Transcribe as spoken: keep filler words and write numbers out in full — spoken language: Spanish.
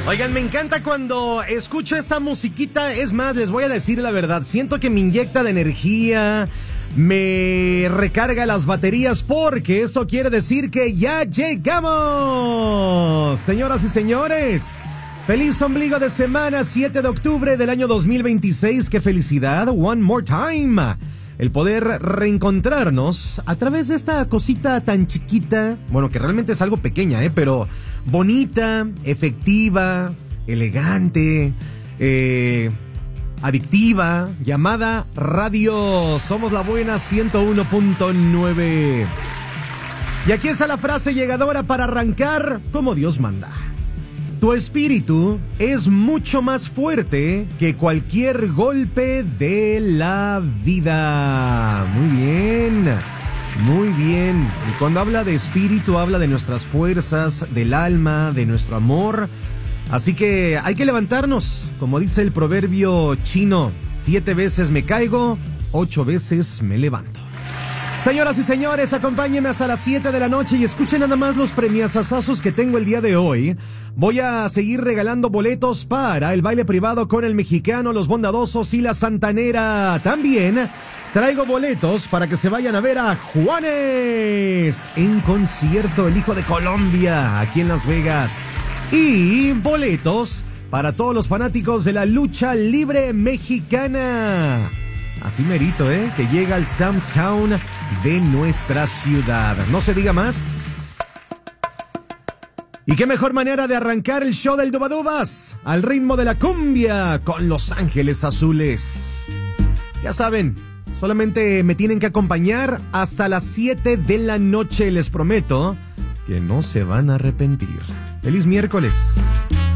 Oigan, me encanta cuando escucho esta musiquita. Es más, les voy a decir la verdad. Siento que me inyecta de energía, me recarga las baterías, porque esto quiere decir que ya llegamos. Señoras y señores, feliz ombligo de semana, siete de octubre del año dos mil veintiséis. ¡Qué felicidad! One more time. El poder reencontrarnos a través de esta cosita tan chiquita, bueno, que realmente es algo pequeña, ¿eh? Pero bonita, efectiva, elegante, eh, adictiva, llamada radio. Somos la buena ciento uno punto nueve. Y aquí está la frase llegadora para arrancar como Dios manda. Tu espíritu es mucho más fuerte que cualquier golpe de la vida. Muy bien, muy bien. Y cuando habla de espíritu, habla de nuestras fuerzas, del alma, de nuestro amor. Así que hay que levantarnos, como dice el proverbio chino: siete veces me caigo, ocho veces me levanto. Señoras y señores, acompáñenme hasta las siete de la noche y escuchen nada más los premiazazazos que tengo el día de hoy. Voy a seguir regalando boletos para el baile privado con el mexicano, los bondadosos y la santanera. También traigo boletos para que se vayan a ver a Juanes en concierto, el hijo de Colombia, aquí en Las Vegas. Y boletos para todos los fanáticos de la lucha libre mexicana. Así merito, ¿eh? Que llega al Sam's Town de nuestra ciudad. No se diga más. Y qué mejor manera de arrancar el show del Dubadubas al ritmo de la cumbia con Los Ángeles Azules. Ya saben, solamente me tienen que acompañar hasta las siete de la noche. Les prometo que no se van a arrepentir. ¡Feliz miércoles!